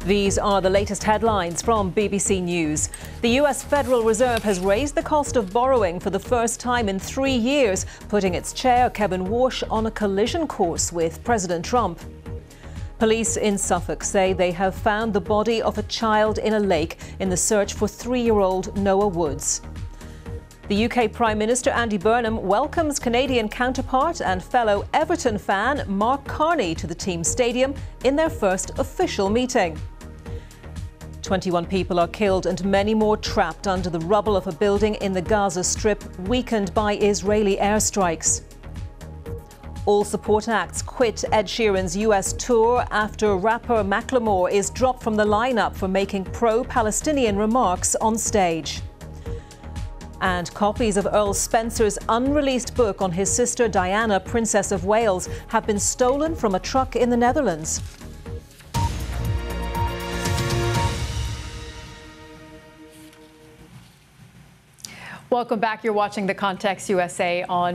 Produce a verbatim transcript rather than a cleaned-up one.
These are the latest headlines from B B C News. The U S Federal Reserve has raised the cost of borrowing for the first time in three years, putting its chair, Kevin Warsh, on a collision course with President Trump. Police in Suffolk say they have found the body of a child in a lake in the search for three-year-old Noah Woods. The U K Prime Minister Andy Burnham welcomes Canadian counterpart and fellow Everton fan Mark Carney to the team stadium in their first official meeting. twenty-one people are killed and many more trapped under the rubble of a building in the Gaza Strip, weakened by Israeli airstrikes. All support acts quit Ed Sheeran's U S tour after rapper Macklemore is dropped from the lineup for making pro-Palestinian remarks on stage. And copies of Earl Spencer's unreleased book on his sister Diana, Princess of Wales, have been stolen from a truck in the Netherlands. Welcome back. You're watching The Context U S A on